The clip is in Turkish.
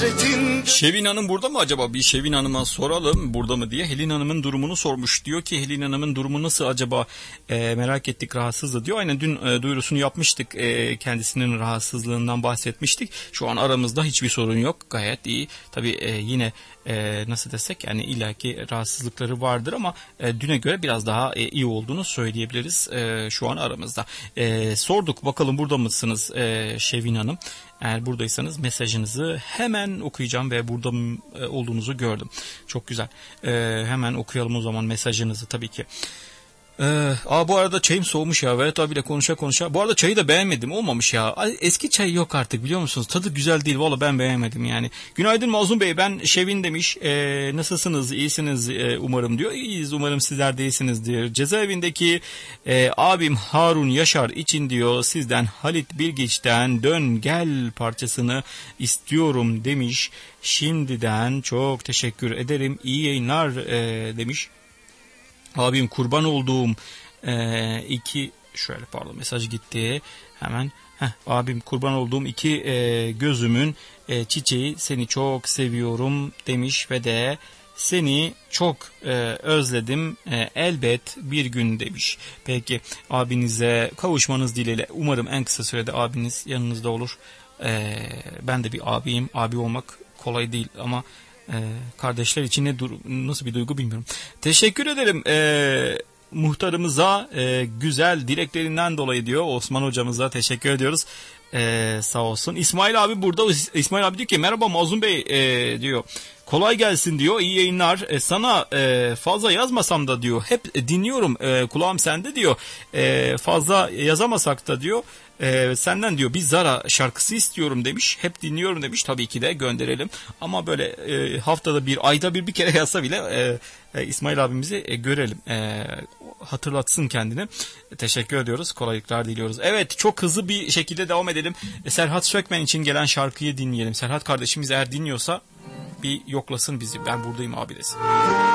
hasretin. Şevin Hanım burada mı acaba? Bir Şevin Hanım'a soralım burada mı diye. Helin Hanım'ın durumunu sormuş. Diyor ki Helin Hanım'ın durumu nasıl acaba? Merak ettik, rahatsızdı diyor. Aynen dün duyurusunu yapmıştık. Kendisinin rahatsızlığından bahsetmiştik. Şu an aramızda hiçbir sorun yok. Gayet iyi. Tabii yine nasıl desek yani illaki rahatsızlıkları vardır ama düne göre biraz daha iyi olduğunu söyleyebiliriz şu an aramızda. Sorduk bakalım burada mısınız Şevin Hanım? Eğer buradaysanız mesajınızı hemen okuyacağım ve burada olduğunuzu gördüm. Çok güzel. Hemen okuyalım o zaman mesajınızı tabii ki. Bu arada çayım soğumuş ya. Vedat abiyle konuşa konuşa. Bu arada çayı da beğenmedim. Olmamış ya. Eski çay yok artık biliyor musunuz? Tadı güzel değil. Valla ben beğenmedim yani. Günaydın Mazlum Bey. Ben Şevin demiş. Nasılsınız? İyisiniz umarım diyor. İyiyiz umarım sizler de iyisinizdir. Cezaevindeki abim Harun Yaşar için diyor. Sizden Halit Bilgiç'ten Dön Gel parçasını istiyorum demiş. Şimdiden çok teşekkür ederim. İyi yayınlar demiş. Abim kurban olduğum şöyle pardon mesaj gitti hemen. Abim kurban olduğum iki gözümün çiçeği seni çok seviyorum demiş ve de seni çok özledim elbet bir gün demiş. Peki abinize kavuşmanız dileğiyle umarım en kısa sürede abiniz yanınızda olur. Ben de bir abiyim, abi olmak kolay değil ama kardeşler için nasıl bir duygu bilmiyorum. Teşekkür ederim muhtarımıza güzel dileklerinden dolayı diyor. Osman hocamıza teşekkür ediyoruz. Sağ olsun. İsmail abi burada. İsmail abi diyor ki merhaba Mazlum Bey diyor. Kolay gelsin diyor. İyi yayınlar. Sana fazla yazmasam da diyor. Hep dinliyorum. Kulağım sende diyor. Fazla yazamasak da diyor. Senden diyor bir Zara şarkısı istiyorum demiş. Hep dinliyorum demiş. Tabii ki de gönderelim. Ama böyle haftada bir, ayda bir kere yazsa bile İsmail abimizi görelim. Hatırlatsın kendini. Teşekkür ediyoruz. Kolaylıklar diliyoruz. Evet, çok hızlı bir şekilde devam edelim. Serhat Sökmen için gelen şarkıyı dinleyelim. Serhat kardeşimiz eğer dinliyorsa bir yoklasın bizi. Ben buradayım abi desin.